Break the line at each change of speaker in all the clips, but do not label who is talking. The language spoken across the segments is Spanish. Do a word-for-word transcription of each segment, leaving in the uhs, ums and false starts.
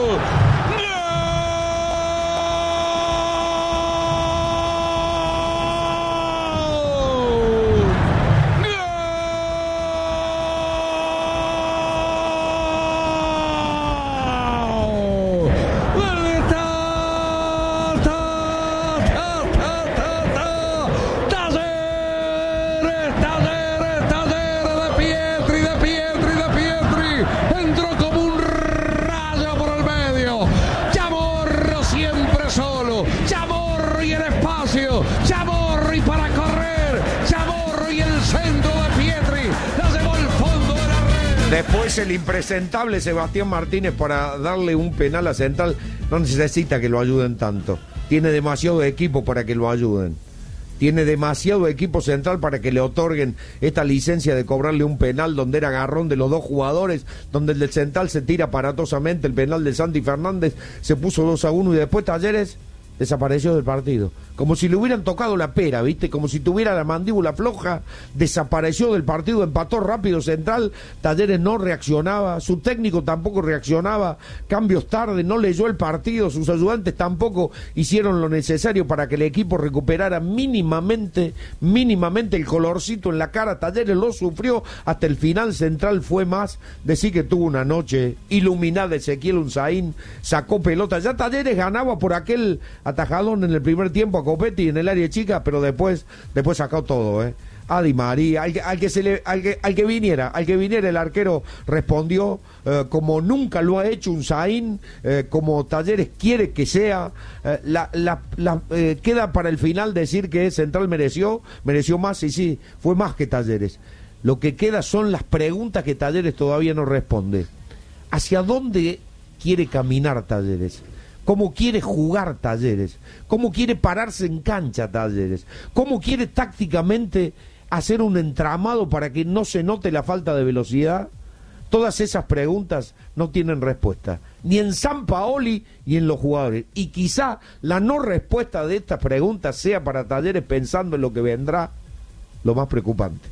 Chamorri para correr, Chamorri el centro de Pietri, la llevó al fondo de la red.
Después el impresentable Sebastián Martínez para darle un penal a Central, no necesita que lo ayuden tanto, tiene demasiado equipo para que lo ayuden. Tiene demasiado equipo Central para que le otorguen esta licencia de cobrarle un penal donde era agarrón de los dos jugadores, donde el del Central se tira aparatosamente, el penal de Santi Fernández se puso dos a uno y después Talleres desapareció del partido. Como si le hubieran tocado la pera, ¿viste? Como si tuviera la mandíbula floja, desapareció del partido, empató rápido Central, Talleres no reaccionaba, su técnico tampoco reaccionaba, cambios tarde, no leyó el partido, sus ayudantes tampoco hicieron lo necesario para que el equipo recuperara mínimamente, mínimamente el colorcito en la cara. Talleres lo sufrió hasta el final. Central fue más, decir que tuvo una noche iluminada. Ezequiel Unzaín sacó pelota, ya Talleres ganaba por aquel atajadón en el primer tiempo a Copetti en el área chica, pero después después sacó todo, ¿eh? A Di María, al, al, que se le, al, que, al que viniera, al que viniera el arquero respondió eh, como nunca lo ha hecho Unzaín, eh, como Talleres quiere que sea. Eh, la, la, la, eh, queda para el final decir que Central mereció, mereció más, y sí, fue más que Talleres. Lo que queda son las preguntas que Talleres todavía no responde. ¿Hacia dónde quiere caminar Talleres? ¿Cómo quiere jugar Talleres? ¿Cómo quiere pararse en cancha Talleres? ¿Cómo quiere tácticamente hacer un entramado para que no se note la falta de velocidad? Todas esas preguntas no tienen respuesta, ni en Sampaoli ni en los jugadores. Y quizá la no respuesta de estas preguntas sea para Talleres, pensando en lo que vendrá, lo más preocupante.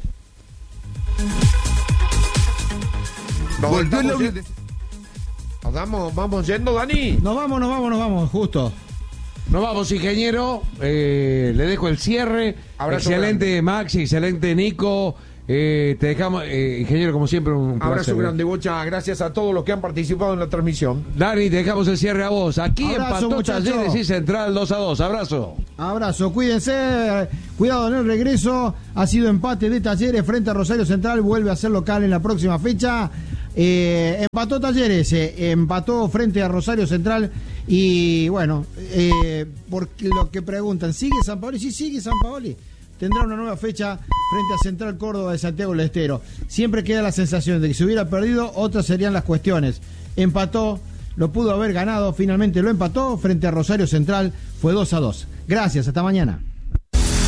No,
Volvió la...
yendo, nos vamos, vamos yendo, Dani.
Nos vamos, nos vamos, nos vamos, justo.
Nos vamos, ingeniero. Eh, le dejo el cierre.
Abrazo
excelente,
grande.
Maxi, excelente, Nico. Eh, te dejamos, eh, ingeniero, como siempre, un placer.
Abrazo grande, Bocha. Gracias a todos los que han participado en la transmisión.
Dani, te dejamos el cierre a vos. Aquí
Abrazo,
empató
muchacho.
Talleres y Central dos a dos. Abrazo.
Abrazo, cuídense, cuidado en el regreso. Ha sido empate de Talleres frente a Rosario Central, vuelve a ser local en la próxima fecha. Eh, empató Talleres, eh, empató frente a Rosario Central. Y bueno, eh, por lo que preguntan, ¿sigue Sampaoli? Sí, sigue Sampaoli. Tendrá una nueva fecha frente a Central Córdoba de Santiago del Estero. Siempre queda la sensación de que si hubiera perdido, otras serían las cuestiones. Empató, lo pudo haber ganado, finalmente lo empató frente a Rosario Central, fue dos a dos. Gracias, hasta mañana.